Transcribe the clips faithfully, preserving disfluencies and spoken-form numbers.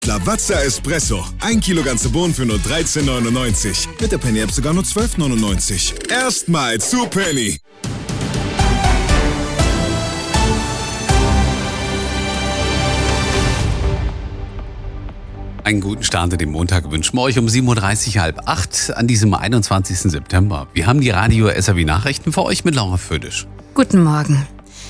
Lavazza Espresso. Ein Kilo ganze Bohnen für nur dreizehn neunundneunzig. Mit der Penny-App sogar nur zwölf neunundneunzig. Erstmal zu Penny. Einen guten Start in den Montag wünschen wir euch um sieben Uhr dreißig, halb acht an diesem einundzwanzigsten September. Wir haben die Radio S R W Nachrichten für euch mit Laura Födisch. Guten Morgen.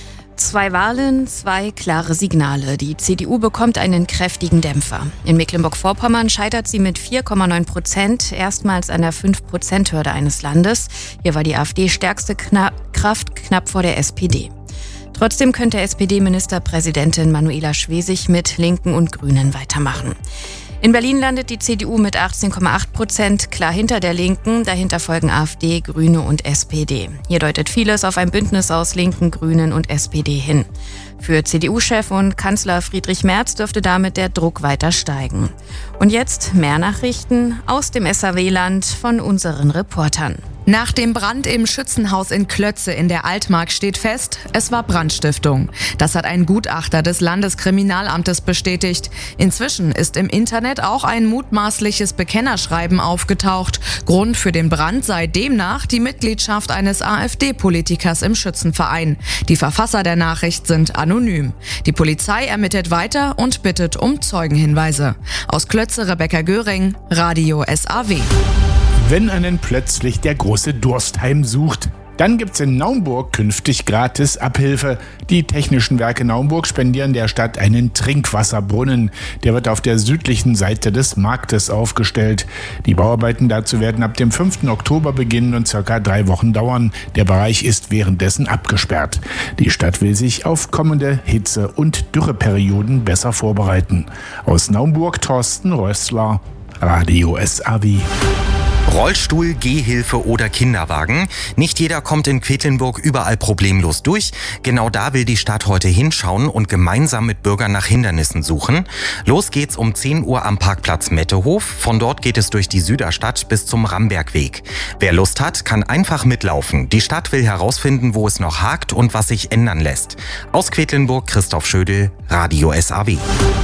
Zwei Wahlen, zwei klare Signale. Die C D U bekommt einen kräftigen Dämpfer. In Mecklenburg-Vorpommern scheitert sie mit vier Komma neun Prozent erstmals an der fünf Prozent Hürde eines Landes. Hier war die AfD stärkste Kna- Kraft knapp vor der S P D. Trotzdem könnte S P D-Ministerpräsidentin Manuela Schwesig mit Linken und Grünen weitermachen. In Berlin landet die C D U mit achtzehn Komma acht Prozent, klar hinter der Linken. Dahinter folgen AfD, Grüne und S P D. Hier deutet vieles auf ein Bündnis aus Linken, Grünen und S P D hin. Für C D U-Chef und Kanzler Friedrich Merz dürfte damit der Druck weiter steigen. Und jetzt mehr Nachrichten aus dem S R W-Land von unseren Reportern. Nach dem Brand im Schützenhaus in Klötze in der Altmark steht fest, es war Brandstiftung. Das hat ein Gutachter des Landeskriminalamtes bestätigt. Inzwischen ist im Internet auch ein mutmaßliches Bekennerschreiben aufgetaucht. Grund für den Brand sei demnach die Mitgliedschaft eines AfD-Politikers im Schützenverein. Die Verfasser der Nachricht sind anonym. Die Polizei ermittelt weiter und bittet um Zeugenhinweise. Aus Klötze Rebecca Göring, Radio S R W. Wenn einen plötzlich der große Durst heimsucht, dann gibt's in Naumburg künftig gratis Abhilfe. Die Technischen Werke Naumburg spendieren der Stadt einen Trinkwasserbrunnen. Der wird auf der südlichen Seite des Marktes aufgestellt. Die Bauarbeiten dazu werden ab dem fünften Oktober beginnen und circa drei Wochen dauern. Der Bereich ist währenddessen abgesperrt. Die Stadt will sich auf kommende Hitze- und Dürreperioden besser vorbereiten. Aus Naumburg Thorsten Rössler, Radio S R W. Rollstuhl, Gehhilfe oder Kinderwagen. Nicht jeder kommt in Quedlinburg überall problemlos durch. Genau da will die Stadt heute hinschauen und gemeinsam mit Bürgern nach Hindernissen suchen. Los geht's um zehn Uhr am Parkplatz Mettehof. Von dort geht es durch die Süderstadt bis zum Rambergweg. Wer Lust hat, kann einfach mitlaufen. Die Stadt will herausfinden, wo es noch hakt und was sich ändern lässt. Aus Quedlinburg, Christoph Schödel, Radio S R W.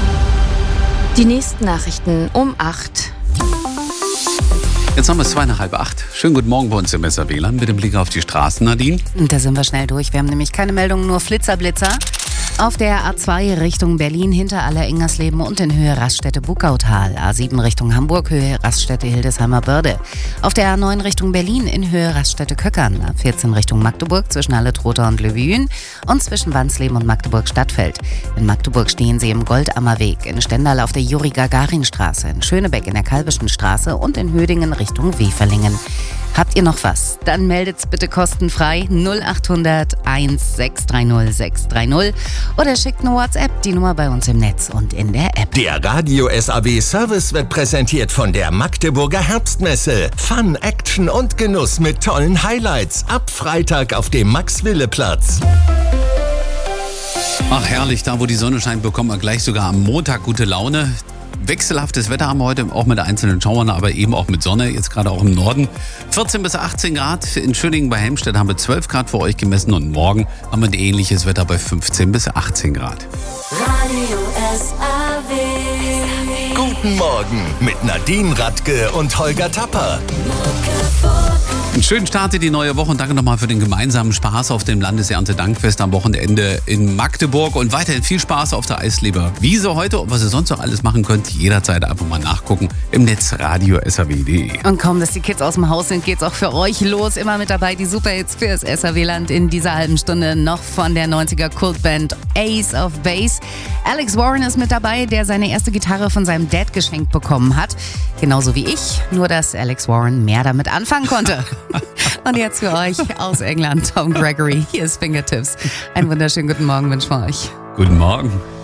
Die nächsten Nachrichten um acht. Jetzt haben wir es zwei nach halb acht. Schönen guten Morgen bei uns im S R W-Land mit dem Blick auf die Straßen, Nadine. Da sind wir schnell durch. Wir haben nämlich keine Meldungen, nur Flitzerblitzer. Auf der A zwei Richtung Berlin hinter Aller-Ingersleben und in Höhe Raststätte-Buckautal. A sieben Richtung Hamburg, Höhe Raststätte-Hildesheimer Börde. Auf der A neun Richtung Berlin in Höhe Raststätte-Köckern. A vierzehn Richtung Magdeburg zwischen Halle-Trotha und Löwen und zwischen Wansleben und Magdeburg-Stadtfeld. In Magdeburg stehen Sie im Goldammerweg, in Stendal auf der Juri-Gagarin-Straße, in Schönebeck in der Kalbischen Straße und in Hödingen Richtung Weferlingen. Habt ihr noch was? Dann meldet's bitte kostenfrei null acht hundert eins sechs drei null sechs drei null oder schickt eine WhatsApp, die Nummer bei uns im Netz und in der App. Der Radio S R W Service wird präsentiert von der Magdeburger Herbstmesse. Fun, Action und Genuss mit tollen Highlights. Ab Freitag auf dem Max-Wille-Platz. Ach herrlich, da wo die Sonne scheint, bekommen wir gleich sogar am Montag gute Laune. Wechselhaftes Wetter haben wir heute, auch mit einzelnen Schauern, aber eben auch mit Sonne, jetzt gerade auch im Norden. vierzehn bis achtzehn Grad, in Schöningen bei Helmstedt haben wir zwölf Grad für euch gemessen und morgen haben wir ein ähnliches Wetter bei fünfzehn bis achtzehn Grad. Radio S R W. Guten Morgen mit Nadine Radke und Holger Tapper. Einen schönen Start in die neue Woche und danke nochmal für den gemeinsamen Spaß auf dem Landeserntedankfest am Wochenende in Magdeburg und weiterhin viel Spaß auf der Eisleber Wiese heute und was ihr sonst noch alles machen könnt, jederzeit einfach mal nachgucken im Netz radio s r w punkt d e. Und kaum, dass die Kids aus dem Haus sind, geht's auch für euch los. Immer mit dabei die Superhits fürs S R W-Land in dieser halben Stunde noch von der neunziger Kultband Ace of Base. Alex Warren ist mit dabei, der seine erste Gitarre von seinem Dad geschenkt bekommen hat. Genauso wie ich, nur dass Alex Warren mehr damit anfangen konnte. Und jetzt für euch aus England Tom Gregory. Hier ist Fingertips. Einen wunderschönen guten Morgen wünschen wir euch. Guten Morgen.